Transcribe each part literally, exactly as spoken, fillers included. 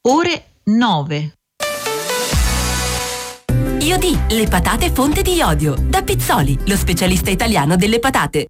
ore nove. Iodì, le patate fonte di iodio. Da Pizzoli, lo specialista italiano delle patate.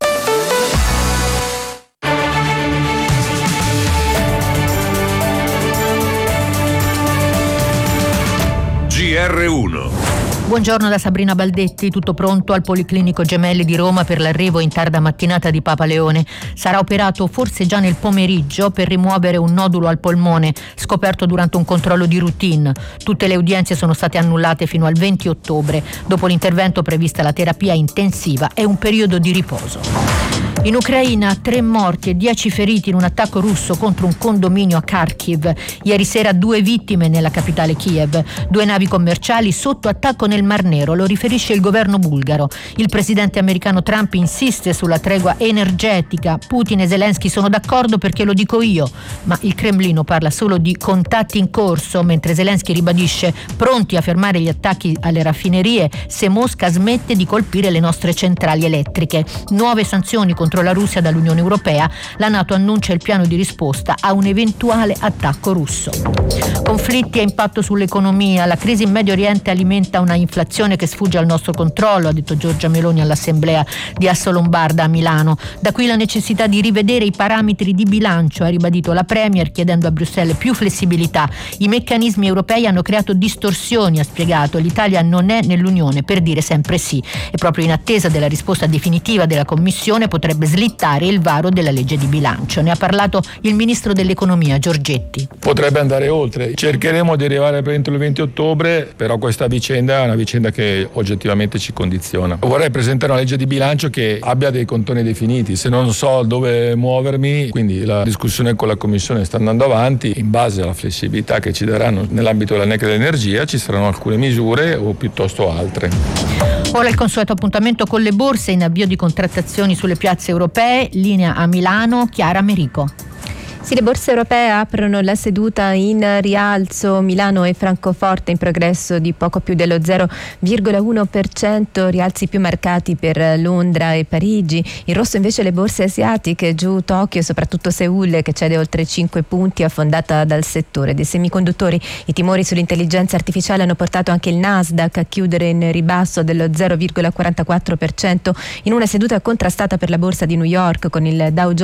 G R uno. Buongiorno da Sabrina Baldetti, tutto pronto al Policlinico Gemelli di Roma per l'arrivo in tarda mattinata di Papa Leone. Sarà operato forse già nel pomeriggio per rimuovere un nodulo al polmone scoperto durante un controllo di routine. Tutte le udienze sono state annullate fino al venti ottobre. Dopo l'intervento prevista la terapia intensiva e un periodo di riposo. In Ucraina tre morti e dieci feriti in un attacco russo contro un condominio a Kharkiv. Ieri sera due vittime nella capitale Kiev. Due navi commerciali sotto attacco nel Mar Nero, lo riferisce il governo bulgaro. Il presidente americano Trump insiste sulla tregua energetica. Putin e Zelensky sono d'accordo perché lo dico io, ma il Cremlino parla solo di contatti in corso, mentre Zelensky ribadisce pronti a fermare gli attacchi alle raffinerie se Mosca smette di colpire le nostre centrali elettriche. Nuove sanzioni contro la Russia dall'Unione Europea. La NATO annuncia il piano di risposta a un eventuale attacco russo. Conflitti e impatto sull'economia. La crisi in Medio Oriente alimenta una inflazione che sfugge al nostro controllo, ha detto Giorgia Meloni all'assemblea di Assolombarda a Milano. Da qui la necessità di rivedere i parametri di bilancio, ha ribadito la Premier, chiedendo a Bruxelles più flessibilità. I meccanismi europei hanno creato distorsioni, ha spiegato. L'Italia non è nell'Unione per dire sempre sì. E proprio in attesa della risposta definitiva della Commissione potrebbe slittare il varo della legge di bilancio. Ne ha parlato il ministro dell'economia Giorgetti. Potrebbe andare oltre. Cercheremo di arrivare entro il venti ottobre, però questa vicenda è una vicenda che oggettivamente ci condiziona. Vorrei presentare una legge di bilancio che abbia dei contorni definiti. Se non so dove muovermi, quindi la discussione con la Commissione sta andando avanti, in base alla flessibilità che ci daranno nell'ambito della N E C dell'energia ci saranno alcune misure o piuttosto altre. Ora il consueto appuntamento con le borse in avvio di contrattazioni sulle piazze europee. Linea a Milano, Chiara Merico. Sì, le borse europee aprono la seduta in rialzo. Milano e Francoforte in progresso di poco più dello zero virgola uno per cento, rialzi più marcati per Londra e Parigi. In rosso invece le borse asiatiche, giù Tokyo, soprattutto Seul che cede oltre cinque punti, affondata dal settore dei semiconduttori. I timori sull'intelligenza artificiale hanno portato anche il Nasdaq a chiudere in ribasso dello zero virgola quarantaquattro per cento in una seduta contrastata per la borsa di New York, con il Dow Jones